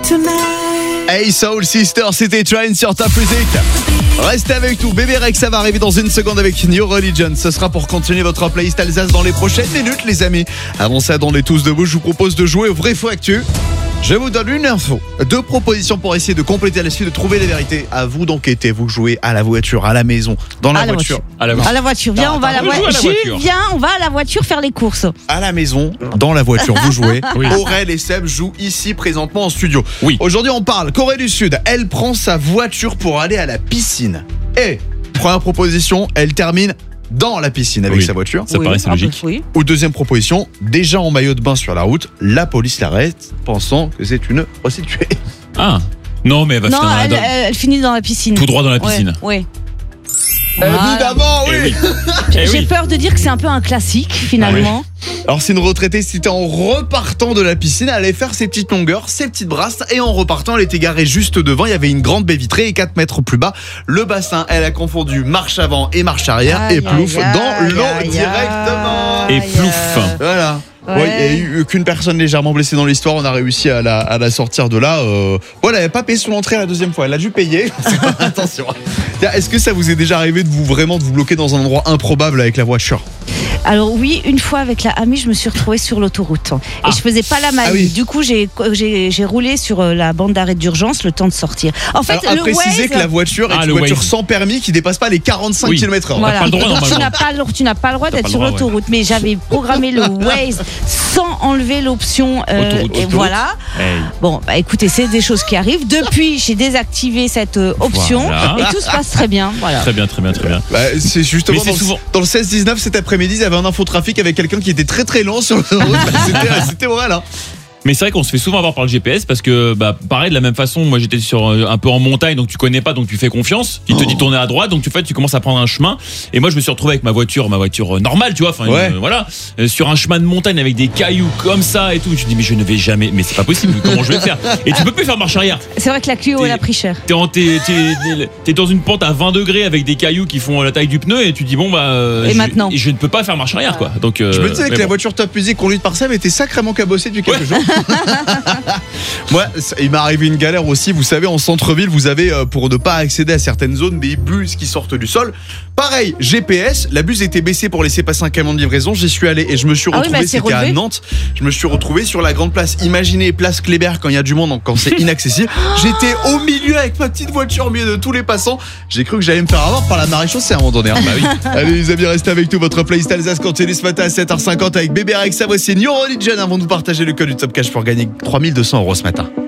Hey Soul Sister, c'était Train sur Top Music. Restez avec nous, Bébé Rex, ça va arriver dans une seconde avec New Religion. Ce sera pour continuer votre playlist Alsace dans les prochaines minutes, les amis. Avant ça, dans les tous debout, je vous propose de jouer au vrai faux actu. Je vous donne une info, 2 propositions pour essayer de compléter la suite, de trouver les vérités. À vous d'enquêter, vous jouez à la voiture, à la maison, dans la voiture. À la voiture. Viens, on va à la voiture. Viens, on va à la voiture faire les courses. À la maison, dans la voiture, vous jouez. Oui. Aurel et Seb jouent ici présentement en studio. Oui. Aujourd'hui, on parle Corée du Sud. Elle prend sa voiture pour aller à la piscine. Et première proposition, elle termine dans la piscine avec sa voiture. Ça paraît logique. Oui. Ou deuxième proposition, déjà en maillot de bain sur la route, la police l'arrête pensant que c'est une prostituée. Ah non, mais elle va finir elle finit dans la piscine. Tout droit dans la piscine. Oui. Évidemment, oui. J'ai peur de dire que c'est un peu un classique finalement. Alors c'est une retraitée, c'était en repartant de la piscine, elle allait faire ses petites longueurs, ses petites brasses, et en repartant elle était garée juste devant, il y avait une grande baie vitrée et 4 mètres plus bas, le bassin, elle a confondu marche avant et marche arrière, et plouf dans l'eau directement. Et plouf. Voilà. Ouais. Il n'y a eu qu'une personne légèrement blessée dans l'histoire, on a réussi à la sortir de là. Voilà, elle n'avait pas payé son entrée la deuxième fois, elle a dû payer. Attention. Est-ce que ça vous est déjà arrivé de vous bloquer dans un endroit improbable avec la voiture ? Alors oui, une fois avec la amie, je me suis retrouvée sur l'autoroute et je faisais pas la manie. Du coup, j'ai roulé sur la bande d'arrêt d'urgence le temps de sortir. En fait, alors, à préciser que la voiture est une voiture sans permis qui dépasse pas les 45 km/h. Voilà. Pas le droit, tu n'as pas le droit d'être sur l'autoroute, mais j'avais programmé le Waze sans enlever l'option autoroute. Voilà. Hey. Bon, bah écoutez, c'est des choses qui arrivent. Depuis, j'ai désactivé cette option et tout se passe très bien. Voilà. Très bien. Bah, c'est justement dans le 16-19 cet après-midi, il y avait un infotrafic avec quelqu'un qui était très très lent sur l'autoroute. C'était vrai là. Mais c'est vrai qu'on se fait souvent avoir par le GPS parce que pareil de la même façon, moi j'étais sur un peu en montagne, donc tu connais pas, donc tu fais confiance. Il te dit tourner à droite, donc tu commences à prendre un chemin. Et moi je me suis retrouvé avec ma voiture normale, tu vois, voilà, sur un chemin de montagne avec des cailloux comme ça et tout. Je me dis mais je ne vais jamais, mais c'est pas possible. Comment je vais faire ? Et tu peux plus faire marche arrière. C'est vrai que la Clio elle a pris cher. T'es dans une pente à 20 degrés avec des cailloux qui font la taille du pneu et tu dis maintenant je ne peux pas faire marche arrière quoi. Donc je me disais que la voiture Top Music conduite par Seb était sacrément cabossée depuis quelques jours. Moi, il m'est arrivé une galère aussi. Vous savez, en centre-ville, vous avez, pour ne pas accéder à certaines zones, des bus qui sortent du sol. Pareil, GPS, la bus était baissée pour laisser passer un camion de livraison. J'y suis allé et je me suis retrouvé, c'était à Nantes. Je me suis retrouvé sur la grande place. Imaginez, place Kléber quand il y a du monde, donc quand c'est inaccessible. J'étais au milieu avec ma petite voiture au milieu de tous les passants. J'ai cru que j'allais me faire avoir par la maréchaussée à un moment donné. Bah oui. Allez les amis, restez avec nous. Votre playlist Alsace continue ce matin à 7h50 avec Bébé Rex. Ça voici New Religion avant de vous partager le code du Top Cash pour gagner 3200 € ce matin.